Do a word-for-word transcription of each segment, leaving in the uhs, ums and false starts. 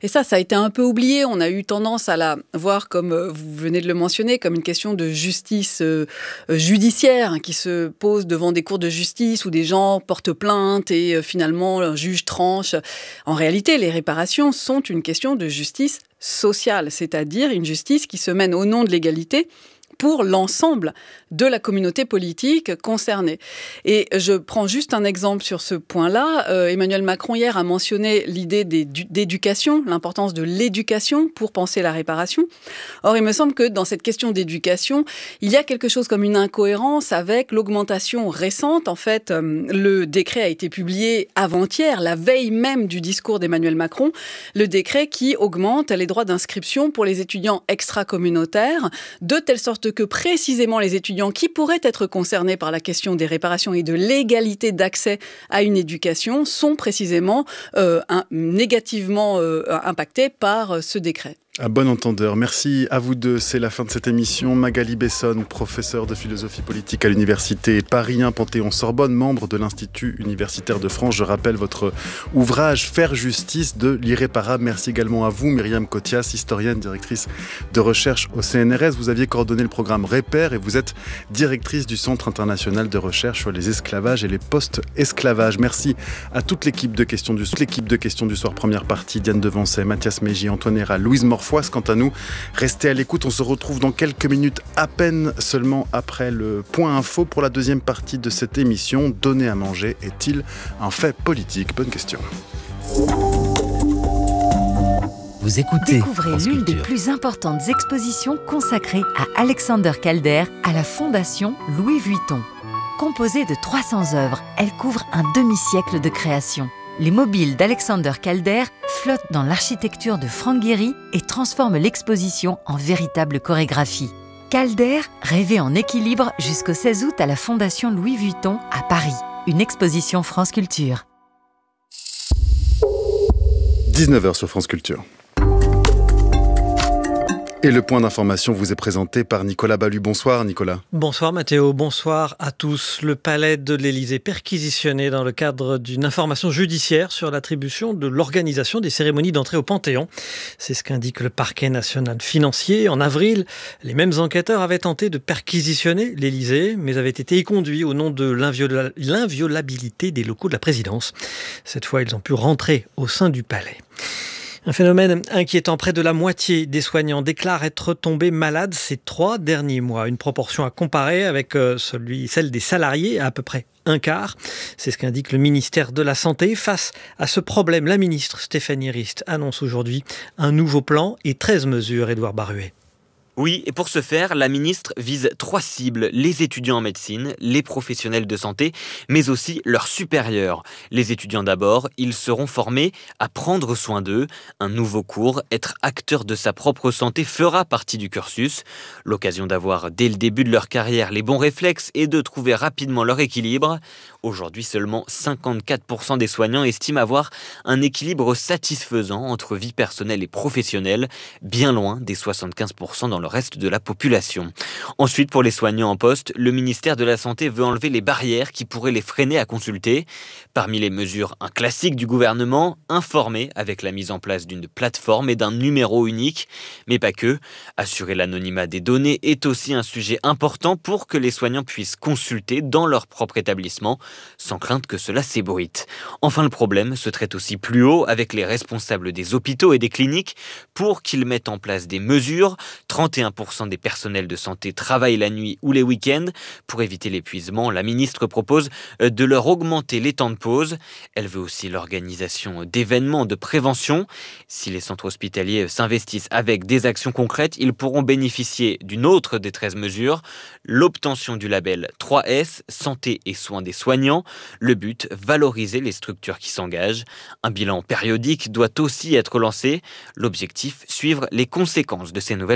Et ça, ça a été un peu oublié. On a eu tendance à la voir, comme euh, vous venez de le mentionner, comme une question de justice euh, judiciaire, hein, qui se pose devant des cours de justice où des gens portent plainte et euh, finalement un juge tranche. En réalité, les réparations sont une question de justice sociale, c'est-à-dire une justice qui se mène au nom de l'égalité pour l'ensemble de la communauté politique concernée. Et je prends juste un exemple sur ce point-là. Euh, Emmanuel Macron, hier, a mentionné l'idée d'éducation, l'importance de l'éducation pour penser la réparation. Or, il me semble que dans cette question d'éducation, il y a quelque chose comme une incohérence avec l'augmentation récente. En fait, euh, le décret a été publié avant-hier, la veille même du discours d'Emmanuel Macron, le décret qui augmente les droits d'inscription pour les étudiants extra-communautaires, de telle sorte que précisément les étudiants qui pourraient être concernés par la question des réparations et de l'égalité d'accès à une éducation sont précisément euh, un, négativement euh, impactés par euh, ce décret. À bon entendeur, merci à vous deux. C'est la fin de cette émission. Magali Besson, professeure de philosophie politique à l'université Paris un Panthéon-Sorbonne, membre de l'Institut universitaire de France. Je rappelle votre ouvrage « Faire justice de l'irréparable ». Merci également à vous, Myriam Cothias, historienne, directrice de recherche au C N R S. Vous aviez coordonné le programme Repère et vous êtes directrice du Centre international de recherche sur les esclavages et les post-esclavages. Merci à toute l'équipe de questions du, toute l'équipe de questions du soir. Première partie, Diane Devancey, Mathias Mégy, Antoine Héra, Louise Morfoy. Quant à nous, restez à l'écoute. On se retrouve dans quelques minutes, à peine seulement après le point info pour la deuxième partie de cette émission. Donner à manger est-il un fait politique ? Bonne question. Vous écoutez Découvrez l'une des plus importantes expositions consacrées à Alexander Calder à la Fondation Louis Vuitton. Composée de trois cents œuvres, elle couvre un demi-siècle de création. Les mobiles d'Alexander Calder flottent dans l'architecture de Frank Gehry et transforment l'exposition en véritable chorégraphie. Calder rêvait en équilibre jusqu'au seize août à la Fondation Louis Vuitton à Paris. Une exposition France Culture. dix-neuf heures sur France Culture. Et le point d'information vous est présenté par Nicolas Ballu. Bonsoir Nicolas. Bonsoir Mathéo, bonsoir à tous. Le palais de l'Élysée perquisitionné dans le cadre d'une information judiciaire sur l'attribution de l'organisation des cérémonies d'entrée au Panthéon. C'est ce qu'indique le parquet national financier. En avril, les mêmes enquêteurs avaient tenté de perquisitionner l'Élysée, mais avaient été éconduits au nom de l'inviola- l'inviolabilité des locaux de la présidence. Cette fois, ils ont pu rentrer au sein du palais. Un phénomène inquiétant. Près de la moitié des soignants déclarent être tombés malades ces trois derniers mois. Une proportion à comparer avec celui, celle des salariés, à, à peu près un quart. C'est ce qu'indique le ministère de la Santé. Face à ce problème, la ministre Stéphanie Rist annonce aujourd'hui un nouveau plan et treize mesures. Édouard Baruet. Oui, et pour ce faire, la ministre vise trois cibles, les étudiants en médecine, les professionnels de santé, mais aussi leurs supérieurs. Les étudiants d'abord, ils seront formés à prendre soin d'eux. Un nouveau cours, être acteur de sa propre santé, fera partie du cursus. L'occasion d'avoir dès le début de leur carrière les bons réflexes et de trouver rapidement leur équilibre. Aujourd'hui, seulement cinquante-quatre pour cent des soignants estiment avoir un équilibre satisfaisant entre vie personnelle et professionnelle, bien loin des soixante-quinze pour cent dans le reste de la population. Ensuite, pour les soignants en poste, le ministère de la Santé veut enlever les barrières qui pourraient les freiner à consulter. Parmi les mesures, un classique du gouvernement, informer avec la mise en place d'une plateforme et d'un numéro unique. Mais pas que. Assurer l'anonymat des données est aussi un sujet important pour que les soignants puissent consulter dans leur propre établissement, sans crainte que cela s'ébruite. Enfin, le problème se traite aussi plus haut avec les responsables des hôpitaux et des cliniques pour qu'ils mettent en place des mesures. trente et un pour cent des personnels de santé travaillent la nuit ou les week-ends. Pour éviter l'épuisement, la ministre propose de leur augmenter les temps de pause. Elle veut aussi l'organisation d'événements de prévention. Si les centres hospitaliers s'investissent avec des actions concrètes, ils pourront bénéficier d'une autre des treize mesures, l'obtention du label trois S, santé et soins des soignants. Le but, valoriser les structures qui s'engagent. Un bilan périodique doit aussi être lancé. L'objectif, suivre les conséquences de ces nouvelles mesures.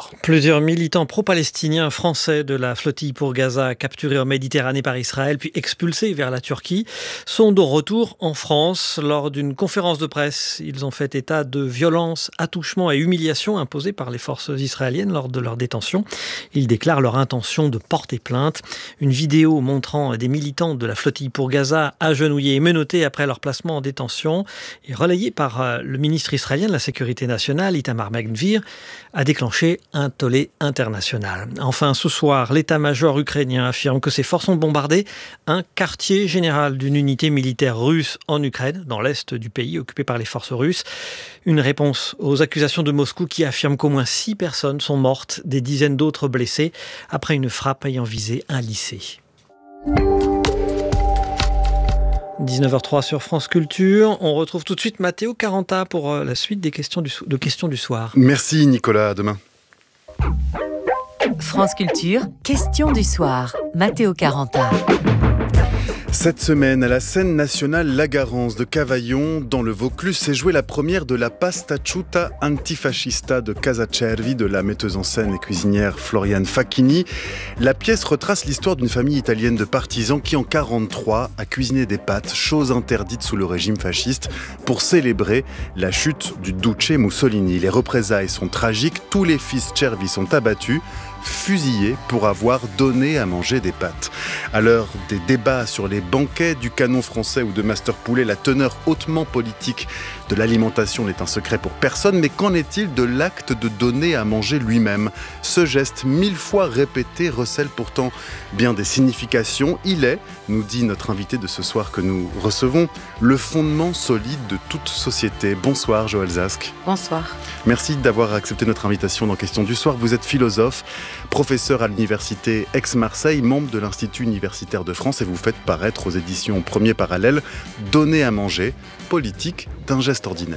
heures. Plusieurs militants pro-palestiniens français de la flottille pour Gaza, capturés en Méditerranée par Israël, puis expulsés vers la Turquie, sont de retour en France. Lors d'une conférence de presse, ils ont fait état de violences, attouchements et humiliations imposées par les forces israéliennes lors de leur détention. Ils déclarent leur intention de porter plainte. Une vidéo montrant des militants de la flottille pour Gaza agenouillés et menottés après leur placement en détention est relayée par le ministre israélien de la Sécurité nationale, Itamar Ben-Gvir, a déclenché un tollé international. Enfin, ce soir, l'état-major ukrainien affirme que ses forces ont bombardé un quartier général d'une unité militaire russe en Ukraine, dans l'est du pays, occupé par les forces russes. Une réponse aux accusations de Moscou qui affirme qu'au moins six personnes sont mortes, des dizaines d'autres blessées, après une frappe ayant visé un lycée. dix-neuf heures trois sur France Culture. On retrouve tout de suite Matteo Caranta pour la suite des questions du, de questions du soir. Merci Nicolas, à demain. France Culture, questions du soir. Matteo Caranta. Cette semaine, à la scène nationale La Garance de Cavaillon, dans le Vaucluse, s'est jouée la première de la Pastacciuta Antifascista de Casa Cervi de la metteuse en scène et cuisinière Floriane Facchini. La pièce retrace l'histoire d'une famille italienne de partisans qui, en quarante-trois, a cuisiné des pâtes, chose interdite sous le régime fasciste, pour célébrer la chute du Duce Mussolini. Les représailles sont tragiques, tous les fils Cervi sont abattus, fusillés pour avoir donné à manger des pâtes. À l'heure des débats sur les banquets du canon français ou de Master Poulet, la teneur hautement politique de l'alimentation n'est un secret pour personne, mais qu'en est-il de l'acte de donner à manger lui-même ? Ce geste mille fois répété recèle pourtant bien des significations. Il est, nous dit notre invité de ce soir que nous recevons, le fondement solide de toute société. Bonsoir Joël Zask. Bonsoir. Merci d'avoir accepté notre invitation dans Questions du soir. Vous êtes philosophe, professeur à l'université Aix-Marseille, membre de l'Institut universitaire de France et vous faites paraître aux éditions Premier Parallèle « Donner à manger, politique d'un geste ordinaire ».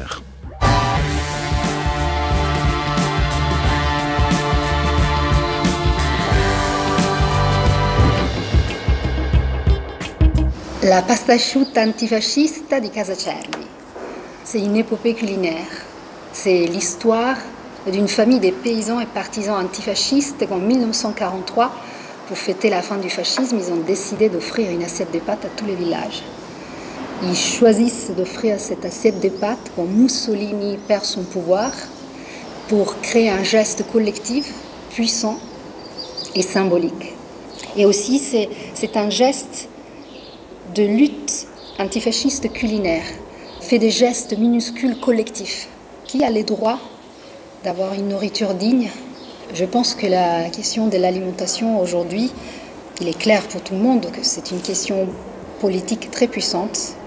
La Pastacciuta Antifascista di Casa Cervi. C'est une épopée culinaire. C'est l'histoire d'une famille de paysans et partisans antifascistes qu'en mille neuf cent quarante-trois, pour fêter la fin du fascisme, ils ont décidé d'offrir une assiette de pâtes à tous les villages. Ils choisissent d'offrir cette assiette de pâtes quand Mussolini perd son pouvoir pour créer un geste collectif puissant et symbolique. Et aussi, c'est, c'est un geste de lutte antifasciste culinaire, fait des gestes minuscules collectifs. Qui a les droits d'avoir une nourriture digne ? Je pense que la question de l'alimentation aujourd'hui, il est clair pour tout le monde que c'est une question politique très puissante.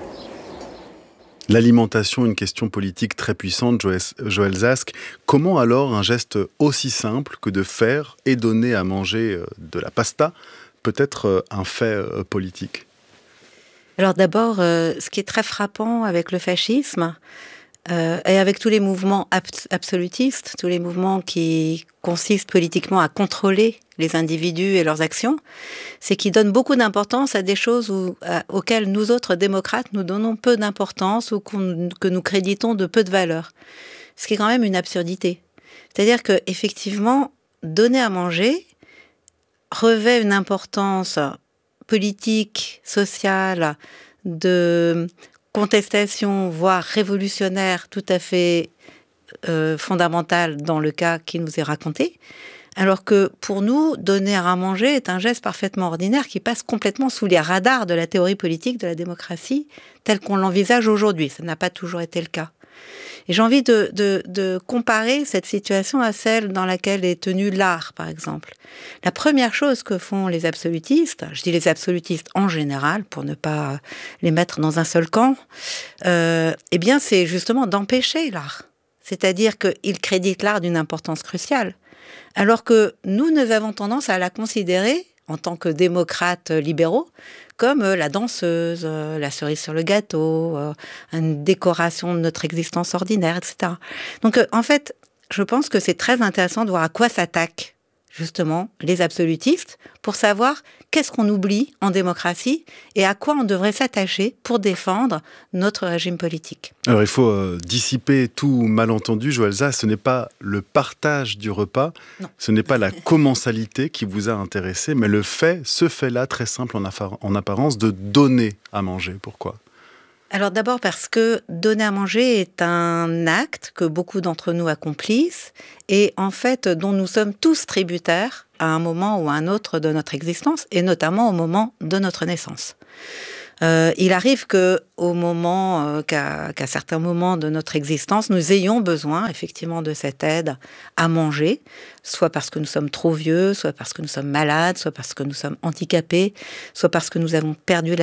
L'alimentation, une question politique très puissante, Joël Zask. Comment alors un geste aussi simple que de faire et donner à manger de la pasta peut être un fait politique ? Alors d'abord, euh, ce qui est très frappant avec le fascisme euh, et avec tous les mouvements abs- absolutistes, tous les mouvements qui consistent politiquement à contrôler les individus et leurs actions, c'est qu'ils donnent beaucoup d'importance à des choses où, à, auxquelles nous autres démocrates, nous donnons peu d'importance ou qu'on, que nous créditons de peu de valeur. Ce qui est quand même une absurdité. C'est-à-dire qu'effectivement, donner à manger revêt une importance politique, sociale, de contestation, voire révolutionnaire, tout à fait euh, fondamentale dans le cas qui nous est raconté, alors que pour nous, donner à manger est un geste parfaitement ordinaire qui passe complètement sous les radars de la théorie politique de la démocratie telle qu'on l'envisage aujourd'hui. Ça n'a pas toujours été le cas. Et j'ai envie de, de, de comparer cette situation à celle dans laquelle est tenu l'art, par exemple. La première chose que font les absolutistes, je dis les absolutistes en général, pour ne pas les mettre dans un seul camp, euh, eh bien, c'est justement d'empêcher l'art. C'est-à-dire qu'ils créditent l'art d'une importance cruciale. Alors que nous, nous avons tendance à la considérer, en tant que démocrates libéraux, comme la danseuse, la cerise sur le gâteau, une décoration de notre existence ordinaire, et cetera. Donc, en fait, je pense que c'est très intéressant de voir à quoi s'attaquent, justement, les absolutistes, pour savoir qu'est-ce qu'on oublie en démocratie et à quoi on devrait s'attacher pour défendre notre régime politique. Alors il faut euh, dissiper tout malentendu, Joëlle Zah, ce n'est pas le partage du repas, non. Ce n'est pas la commensalité qui vous a intéressé, mais le fait, ce fait-là, très simple en, affar- en apparence, de donner à manger. Pourquoi ? Alors d'abord parce que donner à manger est un acte que beaucoup d'entre nous accomplissent et en fait dont nous sommes tous tributaires à un moment ou à un autre de notre existence et notamment au moment de notre naissance. Euh, il arrive que au moment, euh, qu'à, qu'à certains moments de notre existence, nous ayons besoin effectivement de cette aide à manger, soit parce que nous sommes trop vieux, soit parce que nous sommes malades, soit parce que nous sommes handicapés, soit parce que nous avons perdu la